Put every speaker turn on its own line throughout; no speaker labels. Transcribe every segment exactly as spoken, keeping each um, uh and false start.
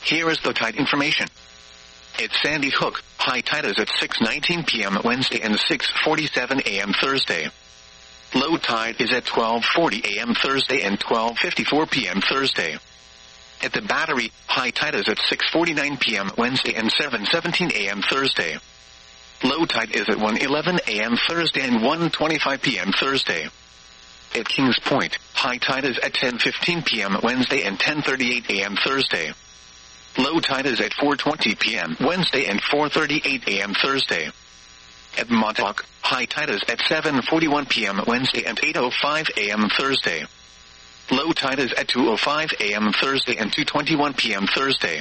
Here is the tide information. At Sandy Hook, high tide is at six nineteen p.m. Wednesday and six forty-seven a.m. Thursday. Low tide is at twelve forty a.m. Thursday and twelve fifty-four p.m. Thursday. At the Battery, high tide is at six forty-nine p.m. Wednesday and seven seventeen a.m. Thursday. Low tide is at one eleven a.m. Thursday and one twenty-five p.m. Thursday. At Kings Point, high tide is at ten fifteen p.m. Wednesday and ten thirty-eight a.m. Thursday. Low tide is at four twenty p.m. Wednesday and four thirty-eight a.m. Thursday. At Montauk, high tide is at seven forty-one p.m. Wednesday and eight oh five a.m. Thursday. Low tide is at two oh five a.m. Thursday and two twenty-one p.m. Thursday.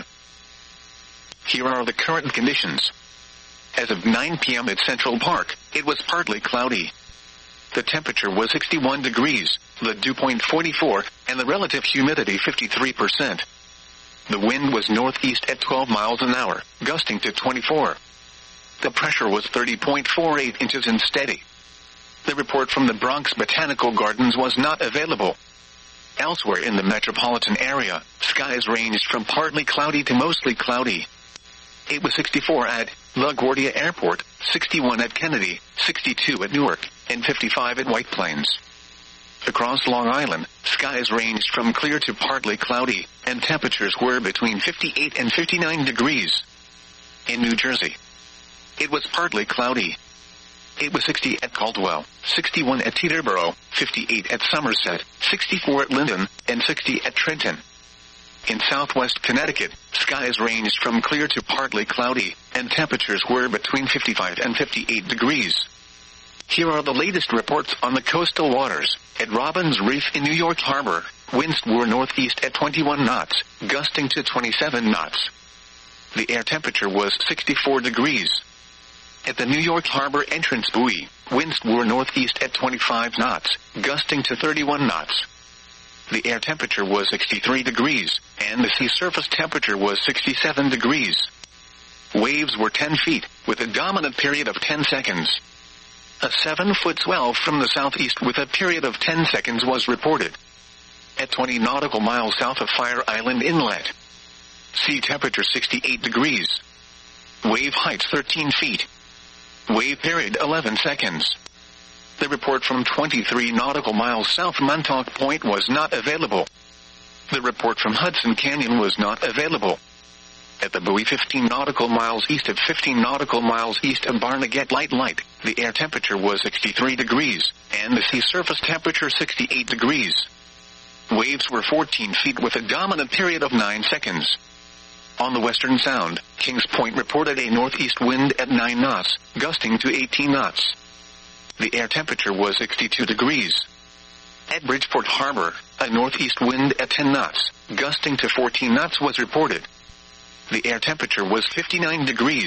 Here are the current conditions. As of nine p.m. at Central Park, it was partly cloudy. The temperature was sixty-one degrees, the dew point forty-four, and the relative humidity fifty-three percent. The wind was northeast at twelve miles an hour, gusting to twenty-four. The pressure was thirty point four eight inches and steady. The report from the Bronx Botanical Gardens was not available. Elsewhere in the metropolitan area, skies ranged from partly cloudy to mostly cloudy. It was sixty-four at LaGuardia Airport, sixty-one at Kennedy, sixty-two at Newark, and fifty-five at White Plains. Across Long Island, skies ranged from clear to partly cloudy, and temperatures were between fifty-eight and fifty-nine degrees. In New Jersey, it was partly cloudy. It was sixty at Caldwell, sixty-one at Teterboro, fifty-eight at Somerset, sixty-four at Linden, and sixty at Trenton. In southwest Connecticut, skies ranged from clear to partly cloudy, and temperatures were between fifty-five and fifty-eight degrees. Here are the latest reports on the coastal waters. At Robbins Reef in New York Harbor, winds were northeast at twenty-one knots, gusting to twenty-seven knots. The air temperature was sixty-four degrees. At the New York Harbor entrance buoy, winds were northeast at twenty-five knots, gusting to thirty-one knots. The air temperature was sixty-three degrees, and the sea surface temperature was sixty-seven degrees. Waves were ten feet, with a dominant period of ten seconds. A seven-foot swell from the southeast with a period of ten seconds was reported. At twenty nautical miles south of Fire Island Inlet, sea temperature sixty-eight degrees. Wave height thirteen feet. Wave period eleven seconds. The report from twenty-three nautical miles south Montauk Point was not available. The report from Hudson Canyon was not available. At the buoy fifteen nautical miles east of fifteen nautical miles east of Barnegat Light Light, the air temperature was sixty-three degrees, and the sea surface temperature sixty-eight degrees. Waves were fourteen feet with a dominant period of nine seconds. On the Western Sound, Kings Point reported a northeast wind at nine knots, gusting to eighteen knots. The air temperature was sixty-two degrees. At Bridgeport Harbor, a northeast wind at ten knots, gusting to fourteen knots was reported. The air temperature was fifty-nine degrees.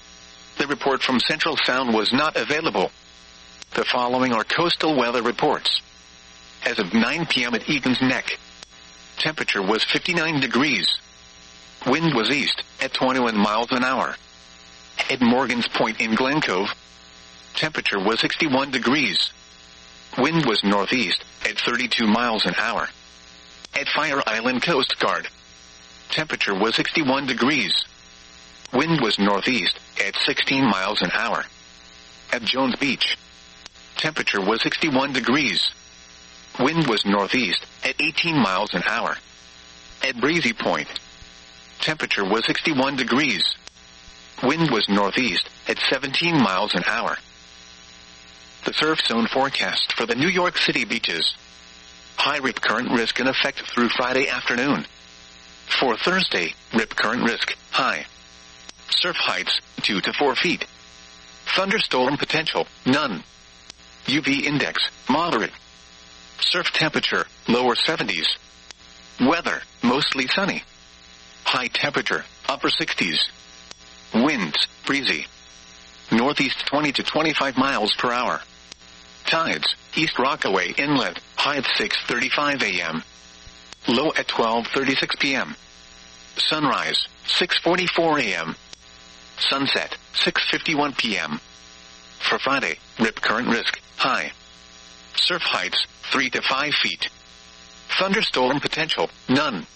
The report from Central Sound was not available. The following are coastal weather reports. As of nine p.m. at Egan's Neck, temperature was fifty-nine degrees. Wind was east, at twenty-one miles an hour. At Morgan's Point in Glen Cove, temperature was sixty-one degrees. Wind was northeast, at thirty-two miles an hour. At Fire Island Coast Guard, temperature was sixty-one degrees. Wind was northeast, at sixteen miles an hour. At Jones Beach, temperature was sixty-one degrees. Wind was northeast, at eighteen miles an hour. At Breezy Point, temperature was sixty-one degrees. Wind was northeast, at seventeen miles an hour. The surf zone forecast for the New York City beaches. High rip current risk in effect through Friday afternoon. For Thursday, rip current risk, high. Surf heights, two to four feet. Thunderstorm potential, none. U V index, moderate. Surf temperature, lower seventies. Weather, mostly sunny. High temperature, upper sixties. Winds, breezy. Northeast twenty to twenty-five miles per hour. Tides, East Rockaway Inlet, high at six thirty-five a.m. Low at twelve thirty-six p.m. Sunrise, six forty-four a.m. Sunset, six fifty-one p.m. For Friday, rip current risk, high. Surf heights, three to five feet. Thunderstorm potential, none.